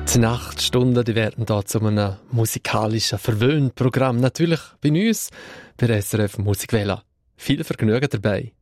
Die Nachtstunden die werden hier zu einem musikalischen Verwöhnprogramm. Natürlich bei uns, bei SRF Musikwelle. Viel Vergnügen dabei.